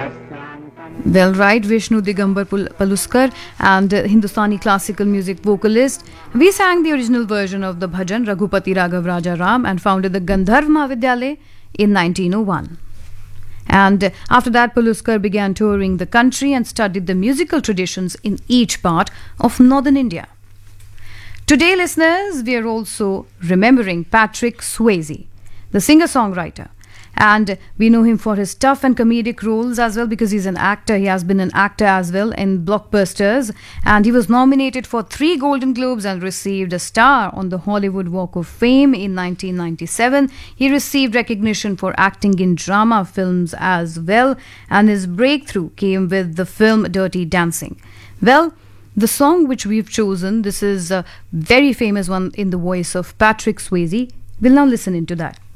Well, right, Vishnu Digambar Paluskar and Hindustani classical music vocalist. We sang the original version of the bhajan Raghupati Raghav Raja Ram and founded the Gandharv Mahavidyalaya in 1901. And after that, Paluskar began touring the country and studied the musical traditions in each part of northern India. Today, listeners, we are also remembering Patrick Swayze, the singer-songwriter. And we know him for his tough and comedic roles as well because he's an actor. He has been an actor as well in blockbusters. And he was nominated for 3 Golden Globes and received a star on the Hollywood Walk of Fame in 1997. He received recognition for acting in drama films as well. And his breakthrough came with the film Dirty Dancing. Well, the song which we've chosen, this is a very famous one in the voice of Patrick Swayze. We'll now listen into that.